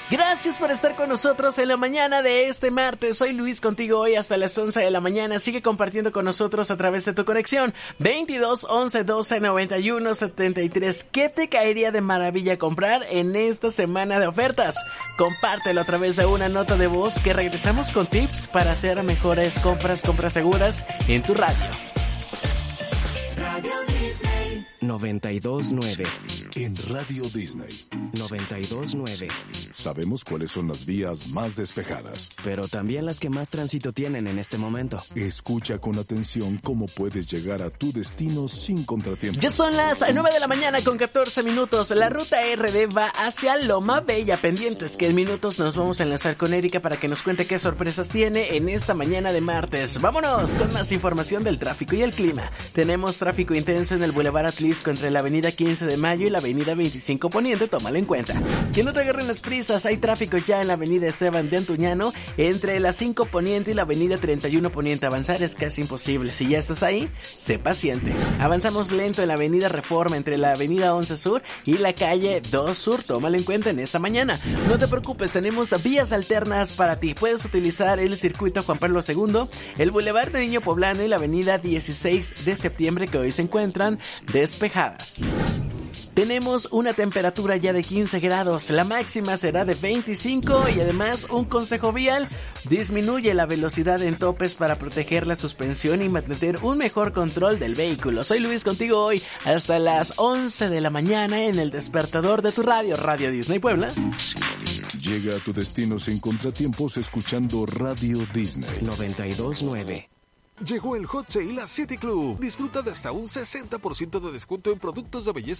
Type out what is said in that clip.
Gracias por estar con nosotros en la mañana de este martes. Soy Luis, contigo hoy hasta las 11 de la mañana. Sigue compartiendo con nosotros a través de tu conexión 22 11 12 91 73. ¿Qué te caería de maravilla comprar en esta semana de ofertas? Compártelo a través de una nota de voz que regresamos con tips para hacer mejores compras seguras en tu radio. Radio Disney 92.9. En Radio Disney 92.9. Sabemos cuáles son las vías más despejadas, pero también las que más tránsito tienen en este momento. Escucha con atención cómo puedes llegar a tu destino sin contratiempos. Ya son las 9 de la mañana con 14 minutos. La ruta RD va hacia Loma Bella. Pendientes que en minutos nos vamos a enlazar con Erika para que nos cuente qué sorpresas tiene en esta mañana de martes. Vámonos con más información del tráfico y el clima. Tenemos tráfico intenso en el Boulevard Atlisco entre la avenida 15 de Mayo y la avenida 25 Poniente, tómalo en cuenta. Que no te agarren las prisas, hay tráfico ya en la avenida Esteban de Antuñano entre la 5 Poniente y la avenida 31 Poniente. Avanzar es casi imposible. Si ya estás ahí, sé paciente. Avanzamos lento en la avenida Reforma entre la avenida 11 Sur y la calle 2 Sur, tómalo en cuenta en esta mañana. No te preocupes, tenemos vías alternas para ti. Puedes utilizar el circuito Juan Pablo II, el Boulevard de Niño Poblano y la avenida 16 de septiembre que hoy se encuentran despejadas. Tenemos una temperatura ya de 15 grados, la máxima será de 25 y además un consejo vial: disminuye la velocidad en topes para proteger la suspensión y mantener un mejor control del vehículo. Soy Luis, contigo hoy hasta las 11 de la mañana en el despertador de tu radio, Radio Disney Puebla. Llega a tu destino sin contratiempos escuchando Radio Disney 92.9. Llegó el Hot Sale a City Club. Disfruta de hasta un 60% de descuento en productos de belleza